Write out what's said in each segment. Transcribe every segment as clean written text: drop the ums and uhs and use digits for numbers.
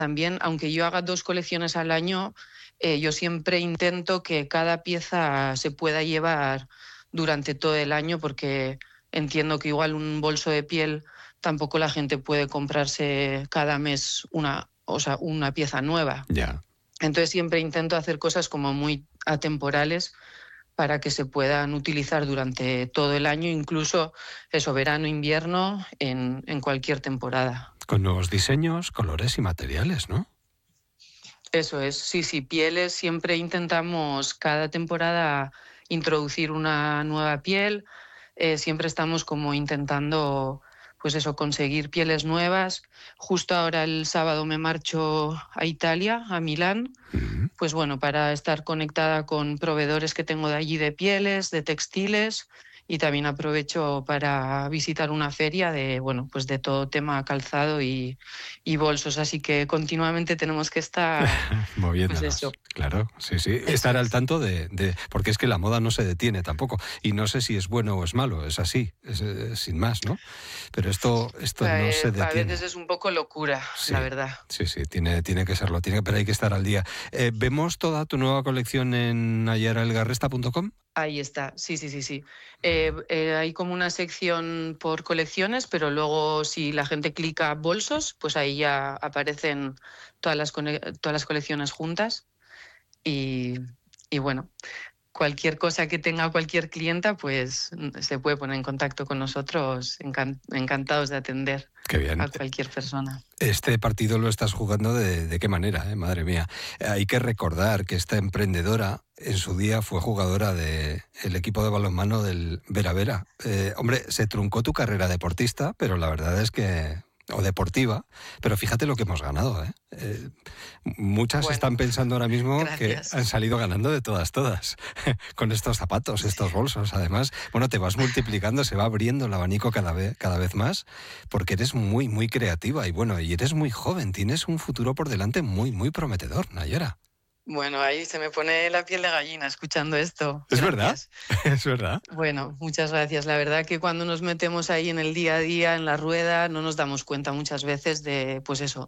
también, aunque yo haga 2 colecciones al año, yo siempre intento que cada pieza se pueda llevar durante todo el año, porque entiendo que igual un bolso de piel tampoco la gente puede comprarse cada mes una pieza nueva. Ya. Entonces siempre intento hacer cosas como muy atemporales para que se puedan utilizar durante todo el año, incluso eso, verano, invierno, en cualquier temporada. Con nuevos diseños, colores y materiales, ¿no? Eso es, sí, sí, pieles, siempre intentamos cada temporada introducir una nueva piel, siempre estamos como intentando, pues eso, conseguir pieles nuevas. Justo ahora el sábado me marcho a Italia, a Milán, Mm. pues bueno, para estar conectada con proveedores que tengo de allí de pieles, de textiles, y también aprovecho para visitar una feria de, bueno, pues de todo tema calzado y bolsos, así que continuamente tenemos que estar, pues Moviéndonos, eso, claro, sí, sí. eso Estar al es. tanto porque es que la moda no se detiene tampoco. Y no sé si es bueno o es malo, es así, sin más, ¿no? Pero esto no se A veces detiene. es un poco locura, la Sí, verdad. sí, sí, tiene que serlo, pero hay que estar al día. ¿Vemos toda tu nueva colección en nayaraelgarresta.com? Ahí está, sí, sí, sí, sí. Hay como una sección por colecciones, pero luego si la gente clica bolsos, pues ahí ya aparecen todas las colecciones juntas. Y, y bueno, cualquier cosa que tenga cualquier clienta, pues se puede poner en contacto con nosotros, encantados de atender Qué bien. a cualquier persona. Este partido lo estás jugando de qué manera, madre mía. Hay que recordar que esta emprendedora en su día fue jugadora del equipo de balonmano del Vera Vera. Hombre, se truncó tu carrera deportista, pero la verdad es que o deportiva, pero fíjate lo que hemos ganado. Muchas Bueno, están pensando ahora mismo que gracias. han salido ganando de todas, con estos zapatos, estos bolsos. Además, bueno, te vas multiplicando, se va abriendo el abanico cada vez más, porque eres muy, muy creativa y bueno, y eres muy joven, tienes un futuro por delante muy, muy prometedor, Nayara. Bueno, ahí se me pone la piel de gallina escuchando esto. ¿Es verdad? Gracias. ¿Es verdad? Bueno, muchas gracias. La verdad que cuando nos metemos ahí en el día a día, en la rueda, no nos damos cuenta muchas veces de, pues eso,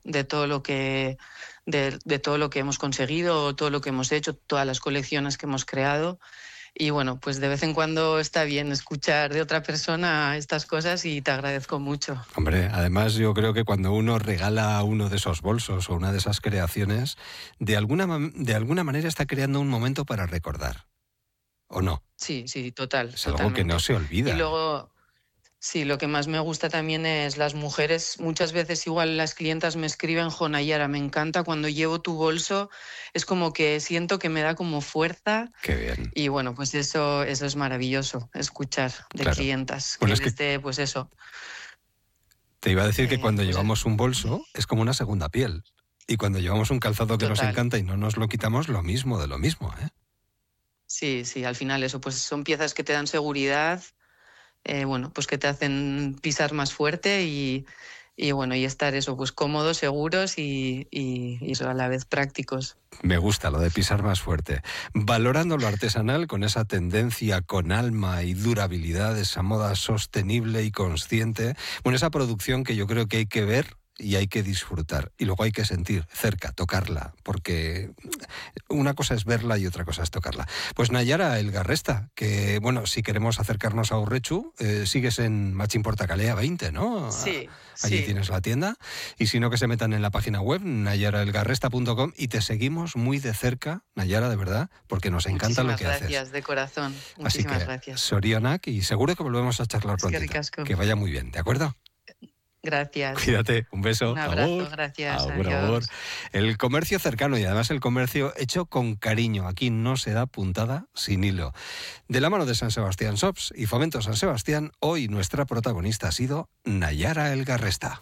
de todo lo que hemos conseguido, todo lo que hemos hecho, todas las colecciones que hemos creado. Y bueno, pues de vez en cuando está bien escuchar de otra persona estas cosas y te agradezco mucho. Hombre, además yo creo que cuando uno regala uno de esos bolsos o una de esas creaciones, de alguna manera está creando un momento para recordar, ¿o no? Sí, sí, total, Es algo que no totalmente. se Y olvida. luego, sí, lo que más me gusta también es las mujeres. Muchas veces igual las clientas me escriben: "Jo, Nayara, me encanta cuando llevo tu bolso, es como que siento que me da como fuerza". Qué bien, Y bueno, pues eso es maravilloso, escuchar de claro. clientas Bueno, que es que desde, pues eso, te iba a decir que cuando pues llevamos un bolso es como una segunda piel. Y cuando llevamos un calzado que nos total. encanta y no nos lo quitamos, lo mismo de lo mismo, ¿eh? Sí, sí, al final eso, pues son piezas que te dan seguridad, bueno, pues que te hacen pisar más fuerte y bueno, y estar eso, pues cómodos, seguros y eso, a la vez prácticos. Me gusta lo de pisar más fuerte. Valorando lo artesanal con esa tendencia con alma y durabilidad, esa moda sostenible y consciente. Bueno, esa producción que yo creo que hay que ver y hay que disfrutar. Y luego hay que sentir cerca, tocarla, porque una cosa es verla y otra cosa es tocarla. Pues Nayara Elgarresta, que bueno, si queremos acercarnos a Urrechu, sigues en Machín Portacalea 20, ¿no? Sí, Allí sí, tienes la tienda. Y si no, que se metan en la página web, nayaraelgarresta.com, y te seguimos muy de cerca, Nayara, de verdad, porque nos encanta lo muchísimas que haces. gracias, de corazón, Así muchísimas que, gracias. Sorionak, y seguro que volvemos a charlar Es que prontito. ricasco. Que vaya muy bien, ¿de acuerdo? Gracias. Cuídate, un Un beso, abrazo, agur, gracias, agur, agur. adiós. El comercio cercano y además el comercio hecho con cariño. Aquí no se da puntada sin hilo. De la mano de San Sebastián Shops y Fomento San Sebastián, hoy nuestra protagonista ha sido Nayara Elgarresta.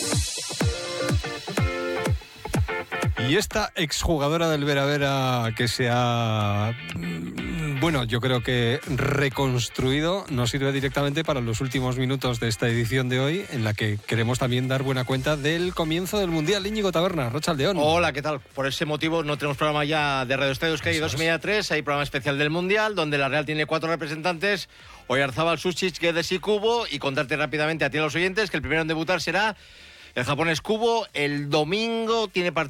Y esta exjugadora del Vera Vera que se ha, bueno, yo creo que reconstruido, nos sirve directamente para los últimos minutos de esta edición de hoy, en la que queremos también dar buena cuenta del comienzo del Mundial. Íñigo Taberna, Rochaldeón. Hola, ¿qué tal? Por ese motivo no tenemos programa ya de Radio Estadio Euskadi 2:30-3, hay programa especial del Mundial, donde la Real tiene 4 representantes, Oyarzabal, Susic, Guedes y Cubo, y contarte rápidamente a ti a los oyentes que el primero en debutar será El japonés Kubo el domingo tiene partido